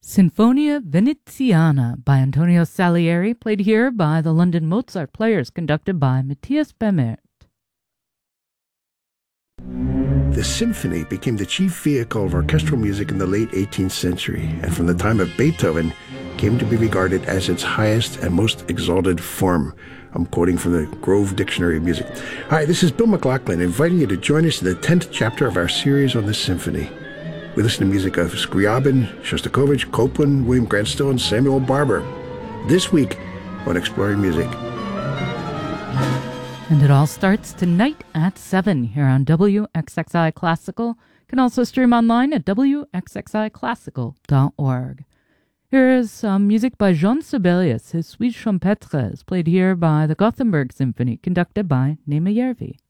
Sinfonia Veneziana by Antonio Salieri, played here by the London Mozart Players, conducted by Matthias Bemert. The symphony became the chief vehicle of orchestral music in the late 18th century, and from the time of Beethoven came to be regarded as its highest and most exalted form. I'm quoting from the Grove Dictionary of Music. Hi, this is Bill McLaughlin, inviting you to join us in the 10th chapter of our series on the symphony. We listen to music of Scriabin, Shostakovich, Copland, William Grant Still, and Samuel Barber. This week on Exploring Music. And it all starts tonight at 7 here on WXXI Classical. You can also stream online at wxxiclassical.org. Here is some music by Jean Sibelius. His Suite Champêtre is played here by the Gothenburg Symphony, conducted by Nema Järvi.